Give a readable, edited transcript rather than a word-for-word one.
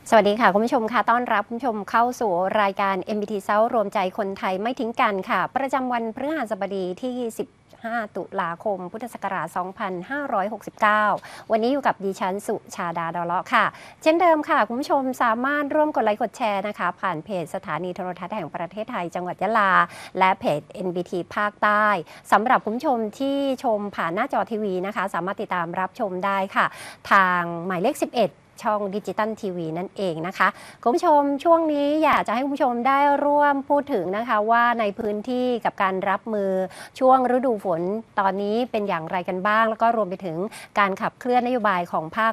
สวัสดีค่ะคุณผู้ชมค่ะต้อนรับคุณผู้ชมเข้าสู่รายการ MBT South รวมใจคนไทยไม่ทิ้งกันค่ะประจำวันพฤหัสบดีที่15 ตุลาคมพุทธศักราช 2569 วันนี้อยู่กับดิฉันสุชาดาดอเลาะค่ะเช่นเดิมค่ะคุณผู้ชมสามารถร่วมกดไลค์กดแชร์นะคะผ่านเพจสถานีโทรทัศน์แห่งประเทศไทยจังหวัดยะลาและเพจ NBT ภาคใต้สำหรับคุณผู้ชมที่ชมผ่านหน้าจอทีวีนะคะสามารถติดตามรับชมได้ค่ะทางหมายเลข 11ช่องดิจิตัลทีวีนั่นเองนะคะคุณผู้ชมช่วงนี้อยากจะให้คุณผู้ชมได้ร่วมพูดถึงนะคะว่าในพื้นที่กับการรับมือช่วงฤดูฝนตอนนี้เป็นอย่างไรกันบ้างแล้วก็รวมไปถึงการขับเคลื่อนนโยบายของภาค